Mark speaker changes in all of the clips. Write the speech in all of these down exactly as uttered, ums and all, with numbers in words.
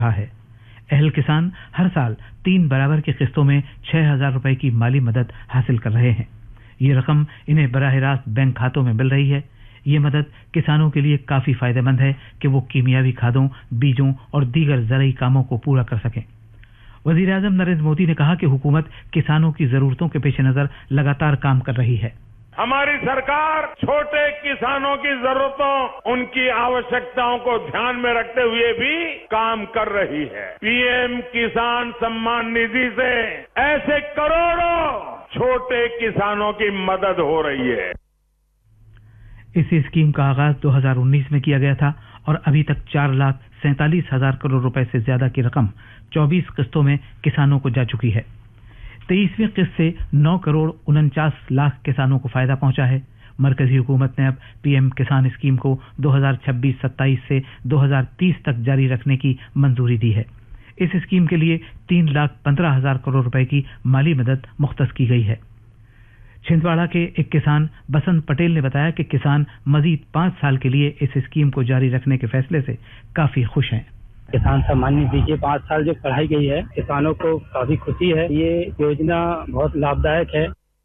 Speaker 1: है। अहल किसान हर साल तीन बराबर की किस्तों में छह हजार रुपए की माली मदद हासिल कर रहे हैं। ये रकम इन्हें बराह रास्त बैंक खातों में मिल रही है। ये मदद किसानों के लिए काफी फायदेमंद है कि वो कीमियावी खादों, बीजों और दीगर ज़रूरी कामों को पूरा कर सकें। वजीर आजम नरेंद्र मोदी ने कहा कि हुकूमत किसानों की जरूरतों के पेश नजर लगातार काम कर रही है।
Speaker 2: हमारी सरकार छोटे किसानों की जरूरतों, उनकी आवश्यकताओं को ध्यान में रखते हुए भी काम कर रही है। पीएम किसान सम्मान निधि से ऐसे करोड़ों छोटे किसानों की मदद हो रही है।
Speaker 1: इस स्कीम का आगाज दो हज़ार उन्नीस में किया गया था और अभी तक चार लाख सैंतालीस हजार करोड़ रुपए से ज्यादा की रकम चौबीस किस्तों में किसानों को जा चुकी है। तेईसवीं किस्त से नौ करोड़ उनचास लाख किसानों को फायदा पहुंचा है। मरकजी हुकूमत ने अब पीएम किसान स्कीम को दो हज़ार छब्बीस सत्ताईस से दो हज़ार तीस तक जारी रखने की मंजूरी दी है। इस स्कीम के लिए तीन लाख पंद्रह हजार करोड़ रुपए की माली मदद मुख्तस की गई है। छिंदवाड़ा के एक किसान बसंत पटेल ने बताया कि किसान मजीद पांच साल के लिए इस स्कीम को जारी रखने के फैसले से काफी खुश हैं।
Speaker 3: किसान सम्मान निधि के पांच साल जो बढ़ाई गई है, किसानों को काफी खुशी है। ये योजना बहुत लाभदायक है।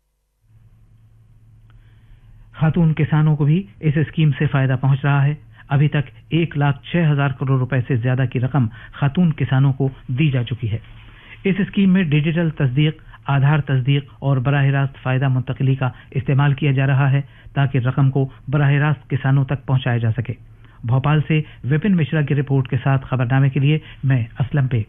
Speaker 1: खातून किसानों को भी इस स्कीम से फायदा पहुंच रहा है। अभी तक एक लाख छह हजार करोड़ रुपए से ज्यादा की रकम खातून किसानों को दी जा चुकी है। इस स्कीम में डिजिटल तस्दीक, आधार तस्दीक और बराह रास्त फायदा मुंतकिली का इस्तेमाल किया जा रहा है ताकि रकम को बराह रास्त किसानों तक पहुंचाया जा सके। भोपाल से विपिन मिश्रा की रिपोर्ट के साथ खबरनामे के लिए मैं असलम बेग।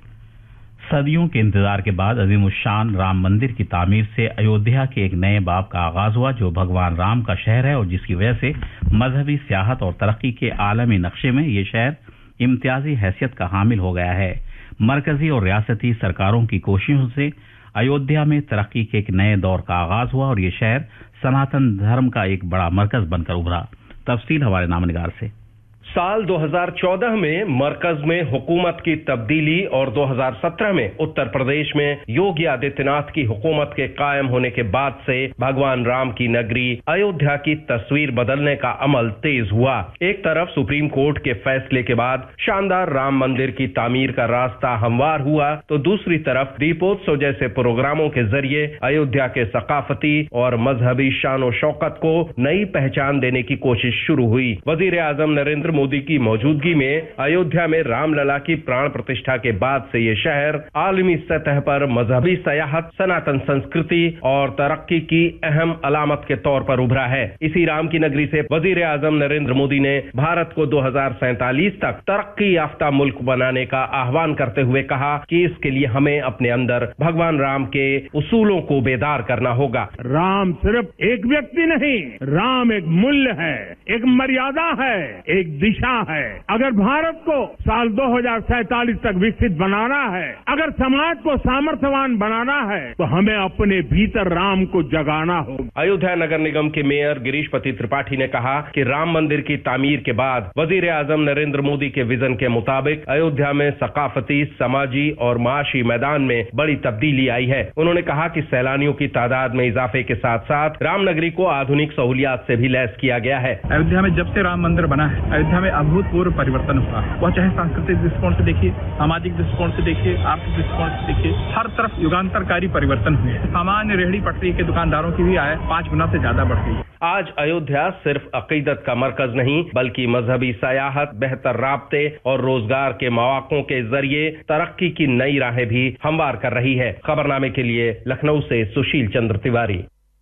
Speaker 4: सदियों के इंतजार के बाद अजीमुशान राम मंदिर की तामीर से अयोध्या के एक नए बाब का आगाज हुआ, जो भगवान राम का शहर है और जिसकी वजह से मजहबी सियाहत और तरक्की के आलमी नक्शे में ये शहर इम्तियाजी हैसियत का हामिल हो गया है। मरकजी और रियासती सरकारों की कोशिशों से अयोध्या में तरक्की के एक नए दौर का आगाज हुआ और ये शहर सनातन धर्म का एक बड़ा मरकज बनकर उभरा। तफसील हमारे नामनिगार से।
Speaker 5: साल दो हज़ार चौदह में मरकज में हुकूमत की तब्दीली और दो हज़ार सत्रह में उत्तर प्रदेश में योगी आदित्यनाथ की हुकूमत के कायम होने के बाद से भगवान राम की नगरी अयोध्या की तस्वीर बदलने का अमल तेज हुआ। एक तरफ सुप्रीम कोर्ट के फैसले के बाद शानदार राम मंदिर की तामीर का रास्ता हमवार हुआ, तो दूसरी तरफ दीपोत्सव जैसे प्रोग्रामों के जरिए अयोध्या के सकाफती और मजहबी शान शौकत को नई पहचान देने की कोशिश शुरू हुई। वजीर आजम नरेंद्र मोदी की मौजूदगी में अयोध्या में रामलला की प्राण प्रतिष्ठा के बाद से ये शहर आलमी सतह पर मजहबी सयाहत, सनातन संस्कृति और तरक्की की अहम अलामत के तौर पर उभरा है। इसी राम की नगरी से वजीर आजम नरेंद्र मोदी ने भारत को दो हज़ार सैंतालीस तक तरक्की याफ्ता मुल्क बनाने का आह्वान करते हुए कहा कि इसके लिए हमें अपने अंदर भगवान राम के उसूलों को बेदार करना होगा।
Speaker 2: राम सिर्फ एक व्यक्ति नहीं, राम एक मूल्य है, एक मर्यादा है, एक दिशा है। अगर भारत को साल दो हज़ार सैंतालीस तक विकसित बनाना है, अगर समाज को सामर्थ्यवान बनाना है, तो हमें अपने भीतर राम को जगाना होगा।
Speaker 5: अयोध्या नगर निगम के मेयर गिरीशपति त्रिपाठी ने कहा कि राम मंदिर की तामीर के बाद वजीर आजम नरेंद्र मोदी के विजन के मुताबिक अयोध्या में सकाफती, समाजी और माशी मैदान में बड़ी तब्दीली आई है। उन्होंने कहा कि सैलानियों की तादाद में इजाफे के साथ साथ रामनगरी को आधुनिक सहूलियात से भी लैस किया गया है।
Speaker 6: अयोध्या में जब से राम मंदिर बना है, अयोध्या में अभूतपूर्व परिवर्तन हुआ। वह चाहे सांस्कृतिक दृष्टिकोण से देखिए, सामाजिक दृष्टिकोण से देखिए, आर्थिक दृष्टिकोण से देखिए, हर तरफ युगांतरकारी परिवर्तन हुए। सामान्य रेहड़ी पटरी के दुकानदारों की भी आय पांच गुना से ज्यादा बढ़ गई।
Speaker 5: आज अयोध्या सिर्फ अकीदत का मरकज नहीं, बल्कि मजहबी सयाहत, बेहतर राब्ते और रोजगार के मौकों के जरिए तरक्की की नई राहें भी हमवार कर रही है। खबरनामे के लिए लखनऊ से सुशील चंद्र तिवारी।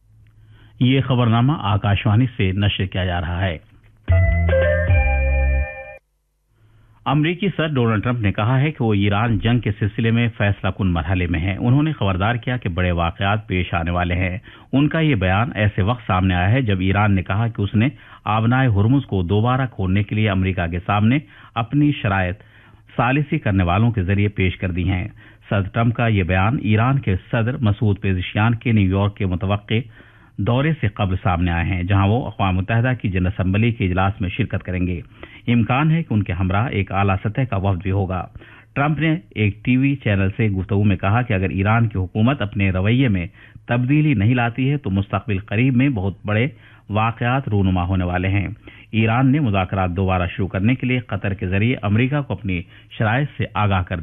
Speaker 4: ये खबरनामा आकाशवाणी से नश्र किया जा रहा है। अमरीकी सदर डोनाल्ड ट्रंप ने कहा है कि वो ईरान जंग के सिलसिले में फैसलाकुन मरहले में है। उन्होंने खबरदार किया कि बड़े वाकयात पेश आने वाले हैं। उनका ये बयान ऐसे वक्त सामने आया है जब ईरान ने कहा कि उसने आबनाए हुर्मुज को दोबारा खोलने के लिए अमरीका के सामने अपनी शराइत सालिसी करने वालों के जरिए पेश कर दी हैं। सदर ट्रंप का ये बयान ईरान के सदर मसूद पेज़ेशियान के न्यूयॉर्क के मुतवक्के दौरे से कब्ल सामने आए हैं, जहां वो अक़वाम मुत्तहिदा की जनरल असम्बली के इजलास में शिरकत करेंगे। इम्कान है कि उनके हमरा एक आला सतह का वफ्द भी होगा। ट्रंप ने एक टीवी चैनल से गुफ्तगू में कहा कि अगर ईरान की हुकूमत अपने रवैये में तब्दीली नहीं लाती है तो मुस्तकबिल करीब में बहुत बड़े वाकयात रूनुमा होने वाले हैं। ईरान ने मुज़ाकरात दोबारा शुरू करने के लिए कतर के जरिए अमेरिका को अपनी शराइत से आगाह कर